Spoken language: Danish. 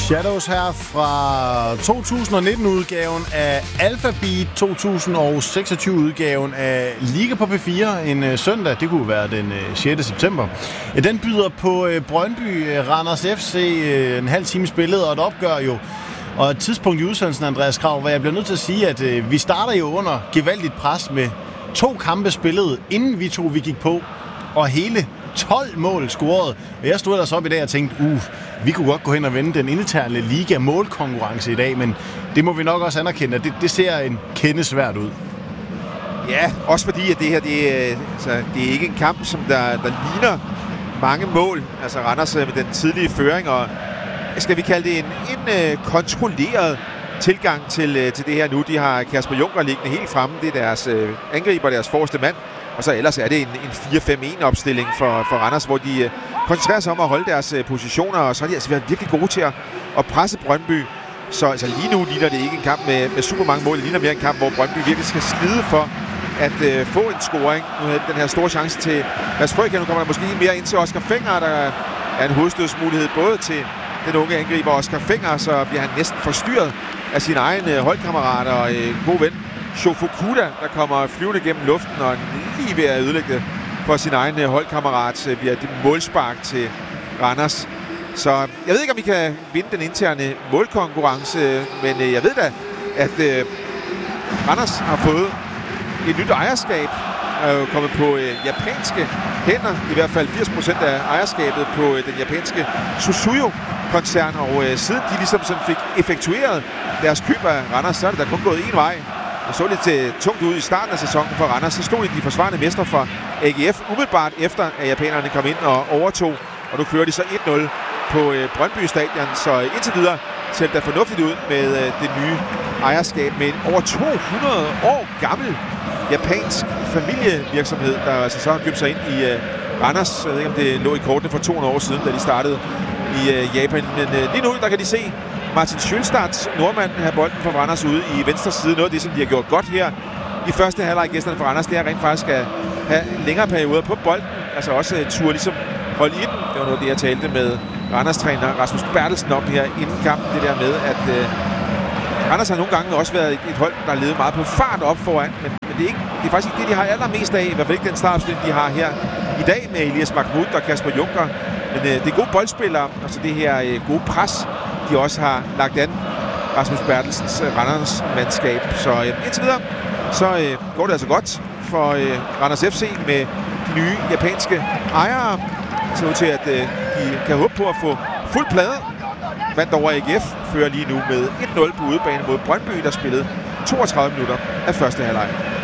Shadows her fra 2019-udgaven af Alphabeat, 2026-udgaven af Liga på P4 en søndag. Det kunne være den 6. september. Den byder på Brøndby Randers FC, en halv time spillet og et opgør jo. Og et tidspunkt i udsendelsen, Andreas Krav, hvor jeg bliver nødt til at sige, at vi starter jo under gevaldigt pres med 2 kampe spillet, inden vi gik på, og hele 12 mål scoret. Og jeg stod ellers op i dag og tænkte, vi kunne godt gå hen og vinde den interne liga-målkonkurrence i dag, men det må vi nok også anerkende, at det ser en kende svært ud. Ja, også fordi at det her, det er ikke en kamp, som der ligner mange mål. Altså Randers med den tidlige føring, og skal vi kalde det en kontrolleret tilgang til det her nu. De har Kasper Junker liggende helt fremme. Det er deres angriber, deres forreste mand. Og så ellers er det en 4-5-1-opstilling for Randers, hvor de koncentrerer sig om at holde deres positioner, og så har de altså været virkelig gode til at presse Brøndby. Så altså, lige nu ligner det ikke en kamp med super mange mål. Det ligner mere en kamp, hvor Brøndby virkelig skal slide for at få en scoring. Nu havde den her store chance til Mads Frøkjær. Nu kommer der måske mere ind til Oscar Fenger, der er en hovedstødsmulighed både til den unge angriber Oscar Fenger, så bliver han næsten forstyrret af sin egen holdkammerat og god ven Shofukuda, der kommer flyvende gennem luften og lige ved at ødelægge for sin egen holdkammerat via det målspark til Randers. Så jeg ved ikke, om vi kan vinde den interne målkonkurrence, men jeg ved da, at Randers har fået et nyt ejerskab, er kommet på japanske hænder, i hvert fald 80% af ejerskabet på den japanske Suzuyo-koncern, og siden de ligesom sådan fik effektueret deres køb af Randers, så er det da kun gået en vej. Det så lidt tungt ud i starten af sæsonen for Randers. Så stod de forsvarende mestre for AGF umiddelbart efter, at japanerne kom ind og overtog. Og nu kører de så 1-0 på Brøndby Stadion. Så indtil videre ser det da fornuftigt ud med det nye ejerskab med en over 200 år gammel japansk familievirksomhed, der altså så har købt sig ind i Randers. Jeg ved ikke, om det lå i kortene for 200 år siden, da de startede i Japan. Men lige nu, der kan de se Martin Sjølstads nordmand have bolden fra Randers ude i venstre side. Noget af det, som de har gjort godt her i første halvleg, gæsterne fra Randers, det er rent faktisk at have længere perioder på bolden. Altså også tur ligesom holde i den. Det var noget, det jeg talte med Randers-træner Rasmus Bertelsen om her inden kampen. Det der med, at Randers har nogle gange også været et hold, der har ledet meget på fart op foran. Men det er faktisk ikke det, de har allermest af. I hvert fald ikke den startopstilling, de har her i dag med Elias Mahmoud og Kasper Junker. Men det er gode boldspillere, altså det her gode pres, de også har lagt an Rasmus Bertelsens Randers mandskab. Så indtil videre, så går det altså godt for Randers FC med de nye japanske ejere. Det ser ud til, at de kan håbe på at få fuld plade. Vandt over AGF, fører lige nu med 1-0 på udebane mod Brøndby, der spillede 32 minutter af første halvleg.